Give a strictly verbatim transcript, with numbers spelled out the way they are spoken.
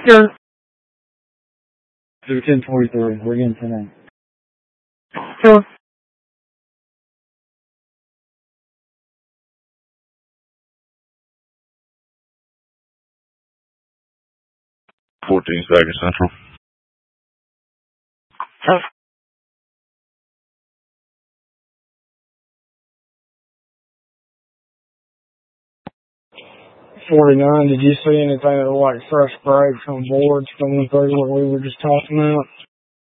Eastern. Do ten forty-three. We're getting ten eight. Sure. fourteen Saginaw Central. Sure. forty-nine, did you see anything that looked like fresh breaks on boards coming through what we were just talking about?